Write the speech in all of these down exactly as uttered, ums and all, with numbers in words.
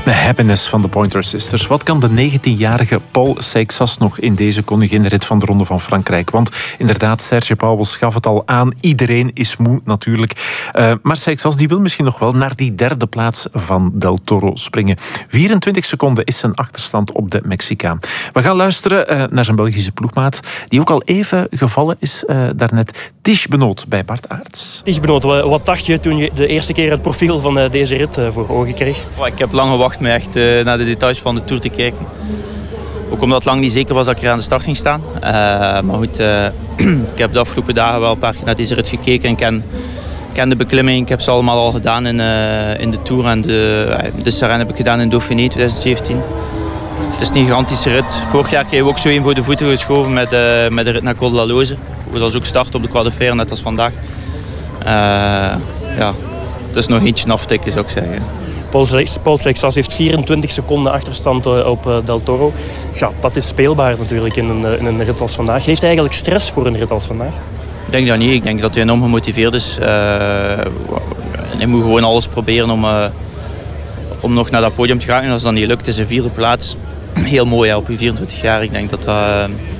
Happiness van de Pointer Sisters. Wat kan de negentienjarige Paul Seixas nog in deze koninginrit van de Ronde van Frankrijk? Want inderdaad, Serge Pauwels gaf het al aan. Iedereen is moe natuurlijk. Uh, maar Seixas die wil misschien nog wel naar die derde plaats van Del Toro springen. vierentwintig seconden is zijn achterstand op de Mexicaan. We gaan luisteren uh, naar zijn Belgische ploegmaat, die ook al even gevallen is uh, daarnet. Tish Benoot bij Bart Aerts. Tish Benoot, wat dacht je toen je de eerste keer het profiel van uh, deze rit uh, voor ogen kreeg? Oh, ik heb lang gewacht met echt uh, naar de details van de Tour te kijken. Ook omdat het lang niet zeker was dat ik er aan de start ging staan. Uh, maar goed, uh, ik heb de afgelopen dagen wel een paar keer naar deze rit gekeken en ken, ken de beklimming. Ik heb ze allemaal al gedaan in, uh, in de Tour en de, uh, de Sarenne heb ik gedaan in Dauphiné twintig zeventien. Het is een gigantische rit. Vorig jaar kregen we ook zo één voor de voeten geschoven met, uh, met de rit naar Col de la Loze. Dat was ook start op de Quadrifaire, net als vandaag. Uh, ja, het is nog eentje aftikken, zou ik zeggen. Paul Seixas heeft vierentwintig seconden achterstand op Del Toro. Ja, dat is speelbaar natuurlijk in een, in een rit als vandaag. Heeft hij eigenlijk stress voor een rit als vandaag? Ik denk dat niet. Ik denk dat hij enorm gemotiveerd is. Uh, hij moet gewoon alles proberen om, uh, om nog naar dat podium te gaan. En als dat niet lukt, is een vierde plaats heel mooi hè, op vierentwintig jaar. Ik denk dat, uh,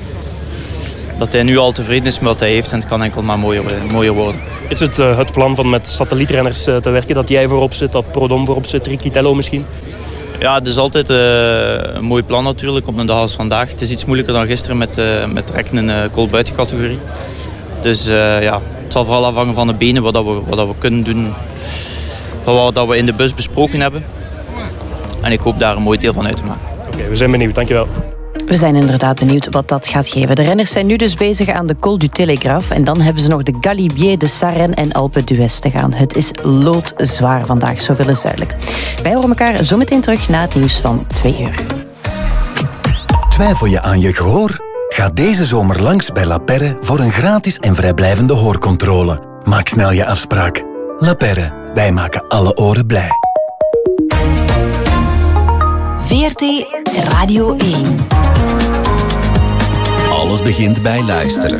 dat hij nu al tevreden is met wat hij heeft. En het kan enkel maar mooier, mooier worden. Is het uh, het plan van met satellietrenners uh, te werken? Dat jij voorop zit, dat Prodom voorop zit, Riccitello misschien? Ja, het is altijd uh, een mooi plan natuurlijk op een dag als vandaag. Het is iets moeilijker dan gisteren met, uh, met trekken in de Col buitencategorie. Dus uh, ja, het zal vooral afhangen van de benen wat, dat we, wat dat we kunnen doen. Van wat dat we in de bus besproken hebben. En ik hoop daar een mooi deel van uit te maken. Oké, okay, we zijn benieuwd. Dankjewel. We zijn inderdaad benieuwd wat dat gaat geven. De renners zijn nu dus bezig aan de Col du Télégraphe. En dan hebben ze nog de Galibier, de Sarenne en Alpe d'Huez te gaan. Het is loodzwaar vandaag, zoveel is duidelijk. Wij horen elkaar zo meteen terug na het nieuws van twee uur. Twijfel je aan je gehoor? Ga deze zomer langs bij La Perre voor een gratis en vrijblijvende hoorcontrole. Maak snel je afspraak. La Perre, wij maken alle oren blij. V R T Radio één. Alles begint bij luisteren.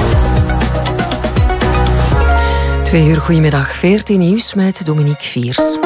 Twee uur, goedemiddag. V R T Nieuws met Dominique Viers.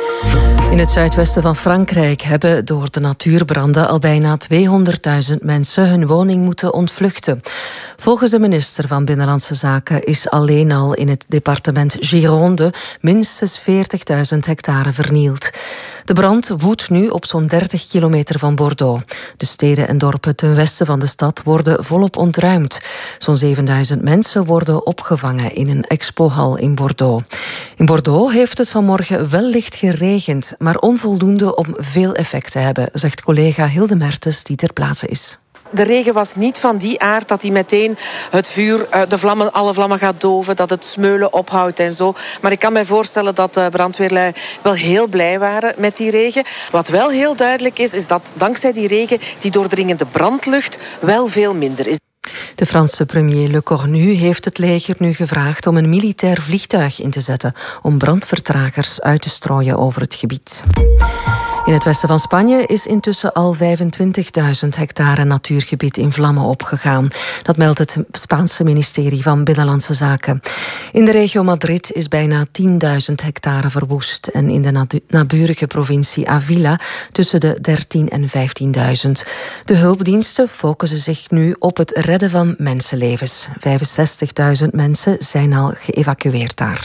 In het zuidwesten van Frankrijk hebben door de natuurbranden al bijna tweehonderdduizend mensen hun woning moeten ontvluchten. Volgens de minister van Binnenlandse Zaken is alleen al in het departement Gironde minstens veertigduizend hectare vernield. De brand woedt nu op zo'n dertig kilometer van Bordeaux. De steden en dorpen ten westen van de stad worden volop ontruimd. Zo'n zevenduizend mensen worden opgevangen in een expohal in Bordeaux. In Bordeaux heeft het vanmorgen wel licht geregend, maar onvoldoende om veel effect te hebben, zegt collega Hilde Mertens die ter plaatse is. De regen was niet van die aard dat hij meteen het vuur, de vlammen, alle vlammen gaat doven, dat het smeulen ophoudt en zo. Maar ik kan mij voorstellen dat de brandweerlui wel heel blij waren met die regen. Wat wel heel duidelijk is, is dat dankzij die regen die doordringende brandlucht wel veel minder is. De Franse premier Le Cornu heeft het leger nu gevraagd om een militair vliegtuig in te zetten om brandvertragers uit te strooien over het gebied. In het westen van Spanje is intussen al vijfentwintigduizend hectare natuurgebied in vlammen opgegaan. Dat meldt het Spaanse ministerie van Binnenlandse Zaken. In de regio Madrid is bijna tienduizend hectare verwoest en in de naburige provincie Avila tussen de dertien en vijftienduizend. De hulpdiensten focussen zich nu op het redden van mensenlevens. vijfenzestigduizend mensen zijn al geëvacueerd daar.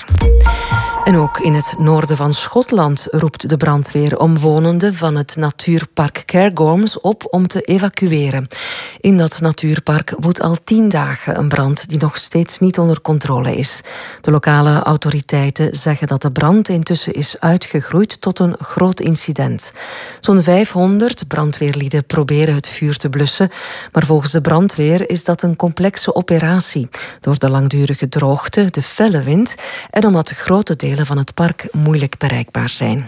En ook in het noorden van Schotland roept de brandweer omwonenden van het natuurpark Cairngorms op om te evacueren. In dat natuurpark woedt al tien dagen een brand die nog steeds niet onder controle is. De lokale autoriteiten zeggen dat de brand intussen is uitgegroeid tot een groot incident. Zo'n vijfhonderd brandweerlieden proberen het vuur te blussen, maar volgens de brandweer is dat een complexe operatie. Door de langdurige droogte, de felle wind en omdat grote delen van het park moeilijk bereikbaar zijn.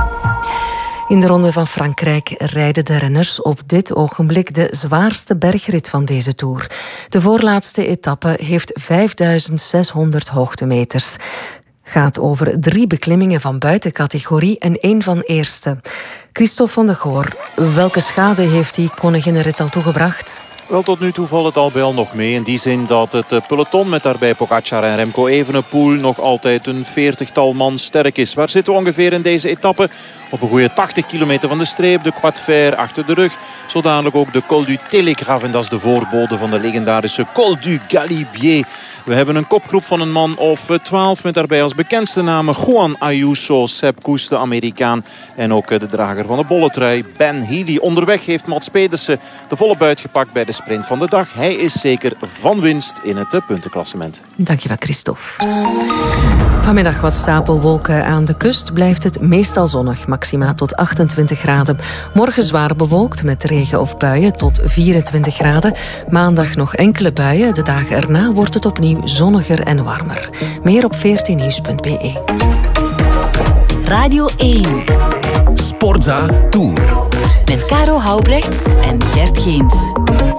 In de Ronde van Frankrijk rijden de renners op dit ogenblik de zwaarste bergrit van deze Tour. De voorlaatste etappe heeft vijfduizend zeshonderd hoogtemeters. Gaat over drie beklimmingen van buitencategorie en één van eerste. Christophe van de Goor, welke schade heeft die koninginrit al toegebracht? Wel, tot nu toe valt het al bij al nog mee. In die zin dat het peloton met daarbij Pogacar en Remco Evenepoel nog altijd een veertigtal man sterk is. Waar zitten we ongeveer in deze etappe? Op een goede tachtig kilometer van de streep. De Croix de Fer achter de rug. Zo dadelijk ook de Col du Télégraphe. En dat is de voorbode van de legendarische Col du Galibier. We hebben een kopgroep van een man of twaalf. Met daarbij als bekendste namen Juan Ayuso, Sepp Kuss, de Amerikaan. En ook de drager van de bolletrui, Ben Healy. Onderweg heeft Mats Pedersen de volle buit gepakt bij de sprint van de dag. Hij is zeker van winst in het puntenklassement. Dankjewel, Christophe. Vanmiddag wat stapelwolken aan de kust. Blijft het meestal zonnig, maxima tot achtentwintig graden. Morgen zwaar bewolkt met regen of buien tot vierentwintig graden. Maandag nog enkele buien. De dagen erna wordt het opnieuw zonniger en warmer. Meer op veertien nieuws punt b e. Radio één. Sportza Tour. Met Caro Houbrechts en Gert Geens.